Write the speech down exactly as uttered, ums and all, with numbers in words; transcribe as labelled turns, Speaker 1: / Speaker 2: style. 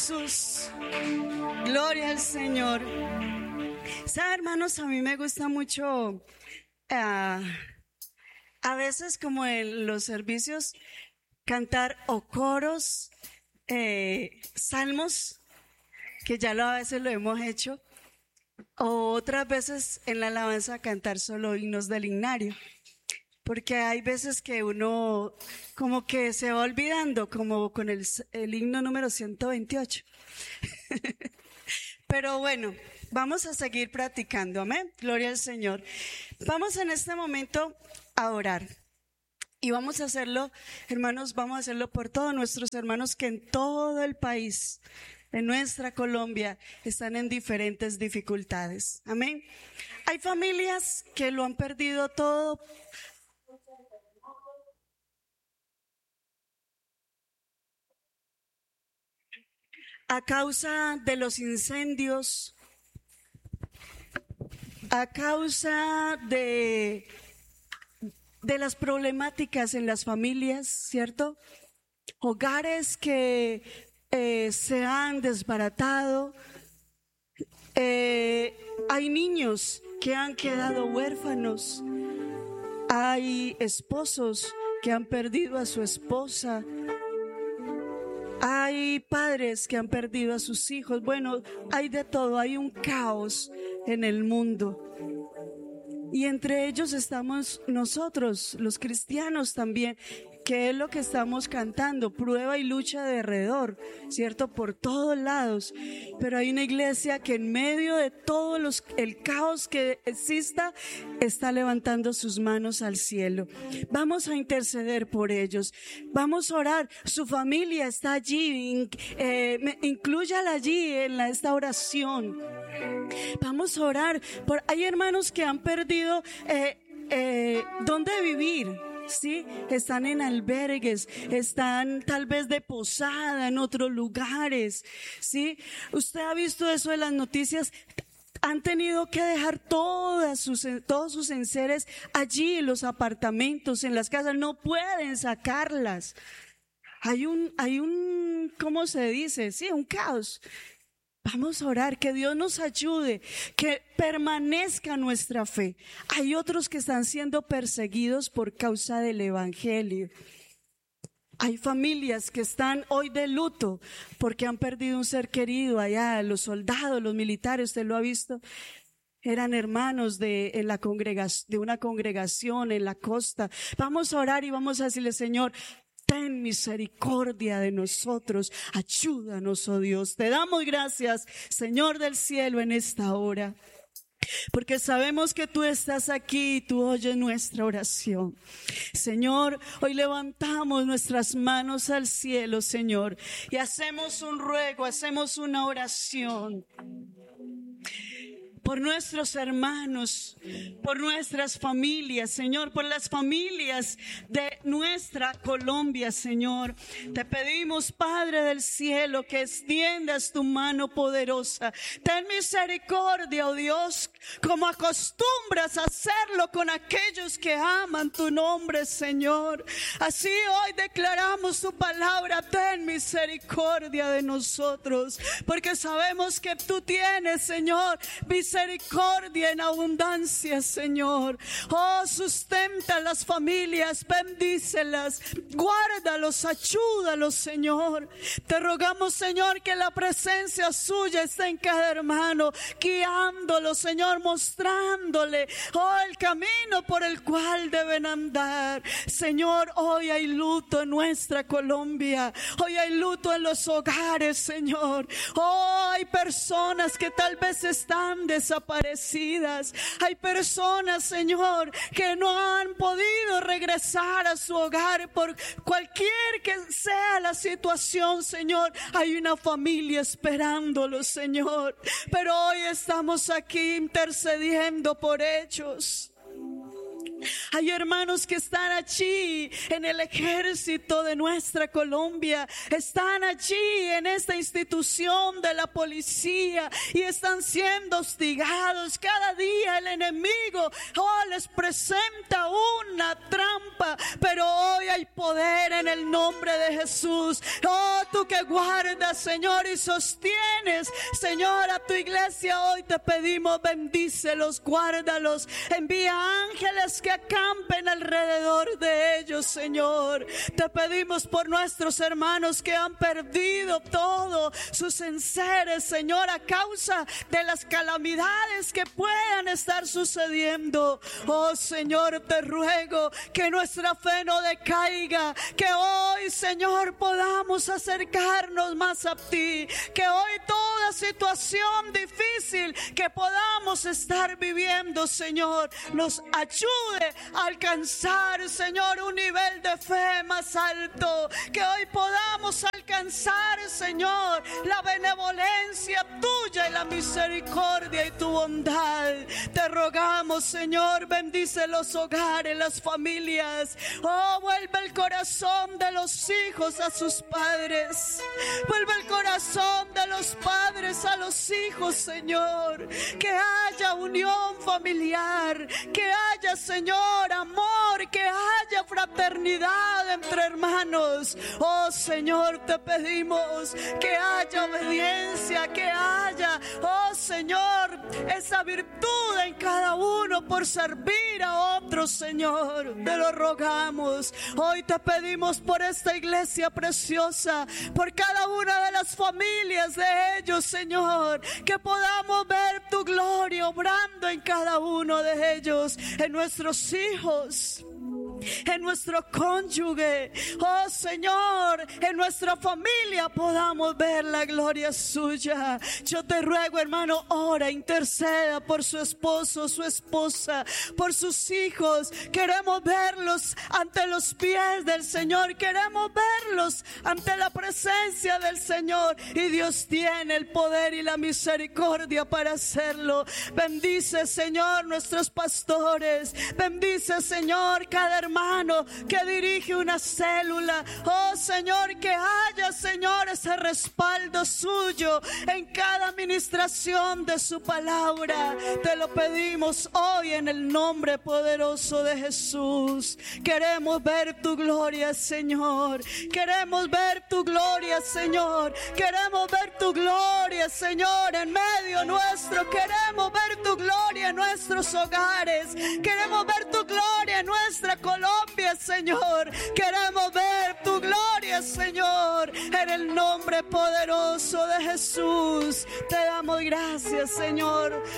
Speaker 1: Jesús. Gloria al Señor. ¿Saben, hermanos? A mí me gusta mucho, uh, a veces como en los servicios, cantar o coros, eh, salmos, que ya lo, a veces lo hemos hecho, o otras veces en la alabanza cantar solo himnos del himnario. Porque hay veces que uno como que se va olvidando, como con el, el himno número ciento veintiocho. Pero bueno, vamos a seguir practicando, amén. Gloria al Señor. Vamos en este momento a orar. Y vamos a hacerlo, hermanos, vamos a hacerlo por todos nuestros hermanos que en todo el país, en nuestra Colombia, están en diferentes dificultades. Amén. Hay familias que lo han perdido todo a causa de los incendios, a causa de, de las problemáticas en las familias, ¿cierto? Hogares que eh, se han desbaratado, eh, hay niños que han quedado huérfanos, hay esposos que han perdido a su esposa, hay padres que han perdido a sus hijos. Bueno, hay de todo, hay un caos en el mundo. Y entre ellos estamos nosotros, los cristianos también, que es lo que estamos cantando, prueba y lucha de alrededor, ¿cierto? Por todos lados. Pero hay una iglesia que en medio de todo los, el caos que exista, está levantando sus manos al cielo. Vamos a interceder por ellos. Vamos a orar. Su familia está allí, eh, inclúyala allí en la, esta oración. Vamos a orar. Por, hay hermanos que han perdido eh, eh, dónde vivir. Sí, están en albergues, están tal vez de posada en otros lugares. Sí, usted ha visto eso de las noticias. Han tenido que dejar todas sus, todos sus enseres allí en los apartamentos, en las casas. No pueden sacarlas. Hay un, hay un, ¿cómo se dice? Sí, un caos. Vamos a orar, que Dios nos ayude, que permanezca nuestra fe. Hay otros que están siendo perseguidos por causa del evangelio. Hay familias que están hoy de luto porque han perdido un ser querido allá, los soldados, los militares, usted lo ha visto. Eran hermanos de, en la congregación, de una congregación en la costa. Vamos a orar y vamos a decirle, Señor, ten misericordia de nosotros, ayúdanos, oh Dios. Te damos gracias, Señor del cielo, en esta hora, porque sabemos que tú estás aquí y tú oyes nuestra oración. Señor, hoy levantamos nuestras manos al cielo, Señor, y hacemos un ruego, hacemos una oración por nuestros hermanos, por nuestras familias, Señor, por las familias de nuestra Colombia, Señor. Te pedimos, Padre del cielo, que extiendas tu mano poderosa. Ten misericordia, oh Dios, como acostumbras a hacerlo con aquellos que aman tu nombre, Señor. Así hoy declaramos tu palabra, ten misericordia de nosotros, porque sabemos que tú tienes, Señor, misericordia. Misericordia en abundancia, Señor. Oh, sustenta las familias, bendícelas, guárdalos, ayúdalos, Señor. Te rogamos, Señor, que la presencia suya esté en cada hermano, guiándolo, Señor, mostrándole, oh, el camino por el cual deben andar. Señor, hoy hay luto en nuestra Colombia, hoy hay luto en los hogares, Señor. Oh, hay personas que tal vez están desaparecidas. Desaparecidas. Hay personas, Señor, que no han podido regresar a su hogar por cualquier que sea la situación, Señor. Hay una familia esperándolo, Señor, pero hoy estamos aquí intercediendo por ellos. Hay hermanos que están allí en el ejército de nuestra Colombia, están allí en esta institución de la policía y están siendo hostigados. Cada día el enemigo oh, les presenta una trampa, pero hoy hay poder en el nombre de Jesús. Oh, tú que guardas, Señor, y sostienes, Señor, a tu iglesia, hoy te pedimos, bendícelos, guárdalos, envía ángeles que acampen alrededor de ellos, Señor. Te pedimos por nuestros hermanos que han perdido todo, sus enseres, Señor, a causa de las calamidades que puedan estar sucediendo. Oh, Señor, te ruego que nuestra fe no decaiga, que hoy, Señor, podamos acercarnos más a ti, que hoy toda situación difícil que podamos estar viviendo, Señor, nos ayude a alcanzar, Señor, un nivel de fe más alto, que hoy podamos alcanzar, Señor, la benevolencia tuya y la misericordia y tu bondad. Te rogamos, Señor, bendice los hogares, las familias. Oh, vuelve el corazón de los hijos a sus padres, vuelve el corazón de los padres a los hijos, Señor, que haya unión familiar, que haya, Señor, amor, que haya fraternidad entre hermanos. Oh, Señor, te pedimos que haya obediencia, que haya, oh, Señor, esa virtud en cada uno por servir a otros, Señor. Te lo rogamos. Hoy te pedimos por esta iglesia preciosa, por cada una de las familias de ellos, Señor, que podamos ver tu gloria obrando en cada uno de ellos, en nuestros hijos, en nuestro cónyuge, oh Señor, en nuestra familia podamos ver la gloria suya. Yo te ruego, hermano, ora, interceda por su esposo, su esposa, por sus hijos. Queremos verlos ante los pies del Señor, queremos verlos ante la presencia del Señor, y Dios tiene el poder y la misericordia para hacerlo. Bendice, Señor, nuestros pastores, bendice, Señor, cada hermano hermano que dirige una célula. Oh, Señor, que haya, Señor, ese respaldo suyo en cada administración de su palabra. Te lo pedimos hoy en el nombre poderoso de Jesús. Queremos ver tu gloria, Señor. Queremos ver tu gloria, Señor. Queremos ver tu gloria, Señor, en medio nuestro. Queremos ver tu gloria en nuestros hogares. Queremos ver tu gloria en nuestra Colombia, Señor. Queremos ver tu gloria, Señor, en el nombre poderoso de Jesús. Te damos gracias, Señor,